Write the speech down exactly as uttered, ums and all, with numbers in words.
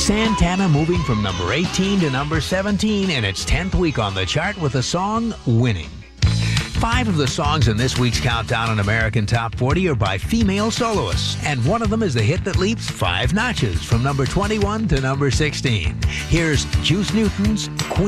Santana moving from number eighteen to number seventeen in its tenth week on the chart with the song Winning. Five of the songs in this week's countdown on American Top forty are by female soloists, and one of them is the hit that leaps five notches from number twenty-one to number sixteen. Here's Juice Newton's Queen.